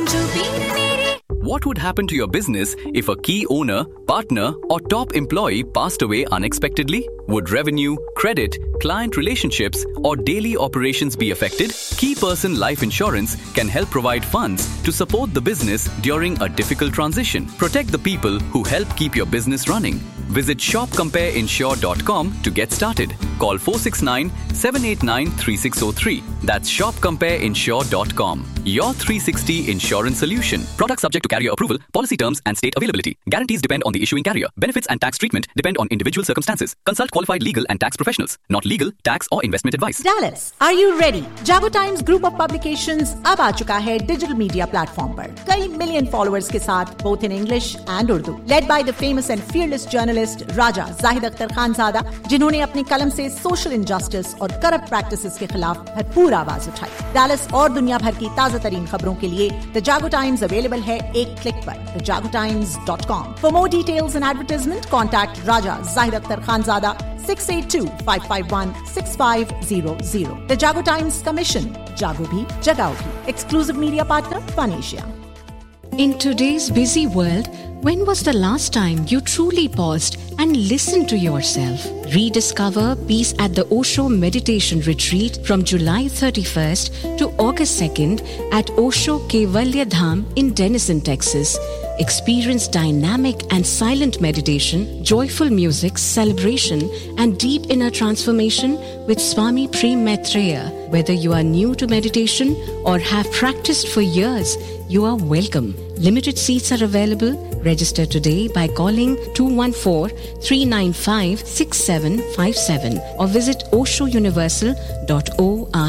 What would happen to your business if a key owner, partner, or top employee passed away unexpectedly? Would revenue, credit, client relationships, or daily operations be affected? Key Person Life Insurance can help provide funds to support the business during a difficult transition. Protect the people who help keep your business running. Visit shopcompareinsure.com to get started. Call 469-789-3603. That's shopcompareinsure.com. Your 360 insurance solution. Product subject to carrier approval, policy terms and state availability. Guarantees depend on the issuing carrier. Benefits and tax treatment depend on individual circumstances. Consult qualified legal and tax professionals. Not legal, tax or investment advice. Dallas, are you ready? Jago Times Group of Publications अब आ चुका है digital media platform पर कई million followers के साथ both in English and Urdu. Led by the famous and fearless journalist Raja Zahid Akhtar Khanzada, जिन्होंने अपनी कलम से सोशल इनजस्टिस और करप्ट प्रैक्टिसेस के खिलाफ भरपूर आवाज उठाई. डैलस और दुनिया भर की ताजा तरीन खबरों के लिए द जागो टाइम्स अवेलेबल है एक क्लिक पर thejagotimes.com. For more details and advertisement, contact Raja Zahid Akhtar Khanzada 682-551-6500. The Jago Times Commission. Jago bhi, jagao bhi. Exclusive media partner, Fun Asia. In today's busy world, when was the last time you truly paused and listened to yourself? Rediscover peace at the Osho Meditation Retreat from July 31st to August 2nd at Osho Kaivalya Dham in Denison, Texas. Experience dynamic and silent meditation, joyful music, celebration, and deep inner transformation with Swami Prem Maitreya. Whether you are new to meditation or have practiced for years, you are welcome. Limited seats are available. Register today by calling 214-395-6757 or visit oshouniversal.org.